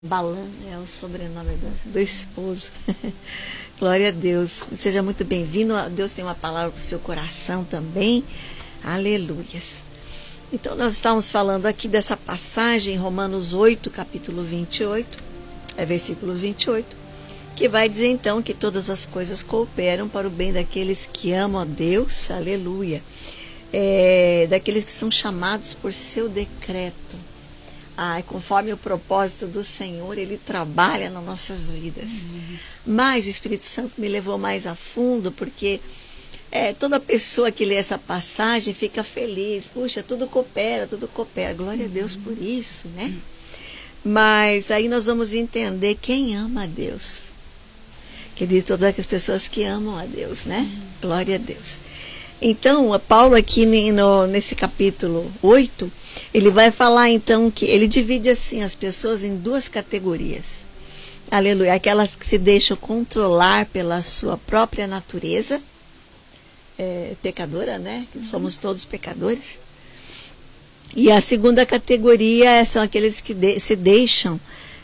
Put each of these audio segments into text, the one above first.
Balan é o sobrenome do esposo. Glória a Deus. Seja muito bem-vindo. Deus tem uma palavra para o seu coração também. Aleluias. Então, nós estamos falando aqui dessa passagem, Romanos 8, capítulo 28, versículo 28, que vai dizer então que todas as coisas cooperam para o bem daqueles que amam a Deus. Aleluia. Daqueles que são chamados por seu decreto. Conforme o propósito do Senhor, Ele trabalha nas nossas vidas. Mas o Espírito Santo me levou mais a fundo, porque toda pessoa que lê essa passagem fica feliz. Puxa, tudo coopera, tudo coopera. Glória a Deus por isso, né? Mas aí nós vamos entender quem ama a Deus. Que diz todas as pessoas que amam a Deus, né? Glória a Deus. Então, Paulo aqui nesse capítulo 8, ele vai falar então que ele divide assim as pessoas em duas categorias. Aleluia. Aquelas que se deixam controlar pela sua própria natureza, pecadora, né? Que somos todos pecadores. E a segunda categoria são aqueles que se deixam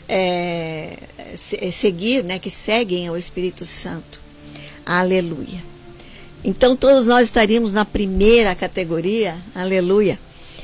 seguir, né? Que seguem o Espírito Santo. Aleluia. Então, todos nós estaríamos na primeira categoria, aleluia,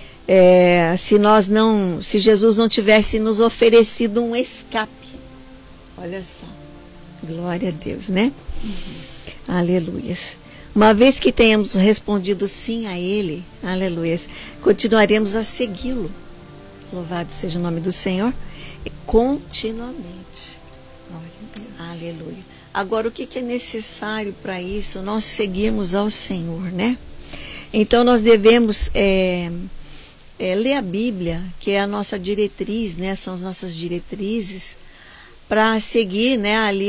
se Jesus não tivesse nos oferecido um escape. Olha só, glória a Deus, né? Aleluia. Uma vez que tenhamos respondido sim a Ele, aleluia, continuaremos a segui-lo. Louvado seja o nome do Senhor, continuamente. Glória a Deus. Aleluia. Agora, o que é necessário para isso? Nós seguirmos ao Senhor, né? Então, nós devemos ler a Bíblia, que é a nossa diretriz, né? São as nossas diretrizes, para seguir, né? Ali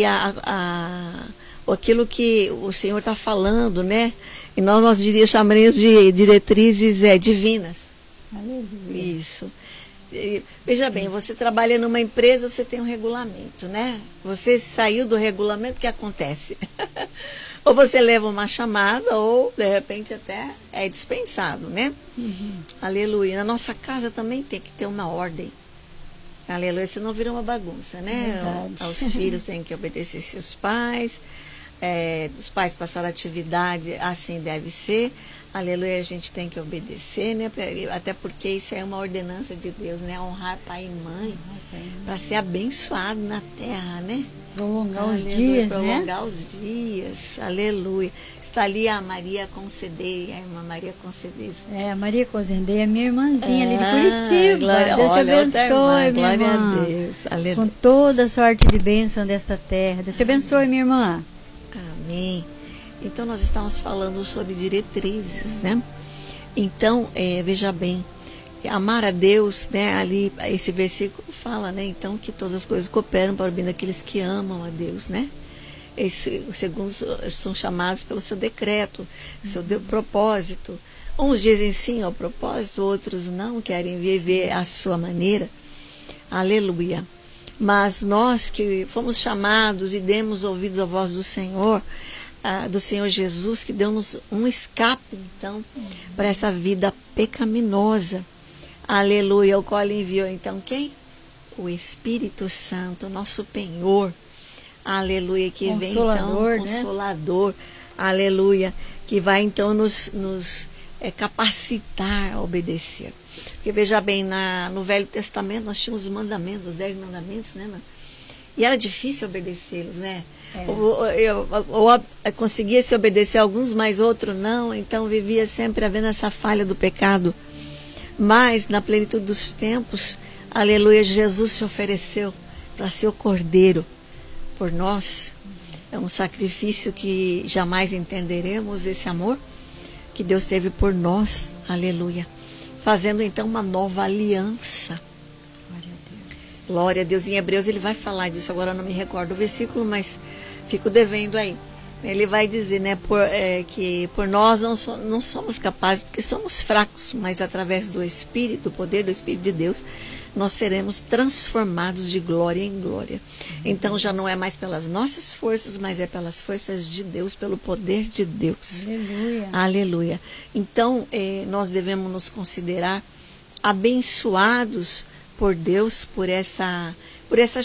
aquilo que o Senhor está falando, né? E nós chamaríamos de diretrizes divinas. Aleluia. Isso. Veja bem, você trabalha numa empresa, você tem um regulamento, né? Você saiu do regulamento, o que acontece? Ou você leva uma chamada, ou de repente até é dispensado, né? Aleluia. Na nossa casa também tem que ter uma ordem. Aleluia. Senão vira uma bagunça, né? Os filhos têm que obedecer seus pais. Os pais passaram atividade, assim deve ser. Aleluia, a gente tem que obedecer, né? Até porque isso é uma ordenança de Deus, né? Honrar pai e mãe, para ser abençoado na terra, né? Prolongar os dias, prolongar os dias, aleluia. Está ali a Maria Concedei, a irmã Maria Concedei. A Maria Concedei é minha irmãzinha ali de Curitiba. Glória, Deus te abençoe, minha irmã. Glória a Deus, aleluia. Com toda sorte de bênção desta terra. Deus te abençoe, minha irmã. Amém. Então, nós estamos falando sobre diretrizes, né? Então, veja bem, amar a Deus, né? Ali, esse versículo fala, né? Então, que todas as coisas cooperam para o bem daqueles que amam a Deus, né? Os segundos são chamados pelo seu decreto, seu propósito. Uns dizem sim ao propósito, outros não, querem viver à sua maneira. Aleluia. Mas nós que fomos chamados e demos ouvidos à voz do Senhor Jesus, que deu-nos um escape, então, para essa vida pecaminosa. Aleluia. O qual ele enviou, então, quem? O Espírito Santo, nosso penhor. Aleluia. Que vem, então, Consolador. Né? Aleluia. Que vai, então, nos capacitar a obedecer. Porque, veja bem, no Velho Testamento, nós tínhamos os mandamentos, os 10 mandamentos, né, mano? E era difícil obedecê-los, né? Eu conseguia se obedecer a alguns, mas outros não. Então vivia sempre havendo essa falha do pecado. Mas na plenitude dos tempos, aleluia, Jesus se ofereceu para ser o Cordeiro por nós. É um sacrifício que jamais entenderemos, esse amor que Deus teve por nós, aleluia, fazendo então uma nova aliança. Glória a Deus. Em Hebreus ele vai falar disso, agora eu não me recordo o versículo, mas fico devendo aí. Ele vai dizer, né, que por nós não somos capazes, porque somos fracos, mas através do Espírito, do poder do Espírito de Deus, nós seremos transformados de glória em glória. Então já não é mais pelas nossas forças, mas é pelas forças de Deus, pelo poder de Deus. Aleluia. Aleluia. Então nós devemos nos considerar abençoados por Deus, por essa por essa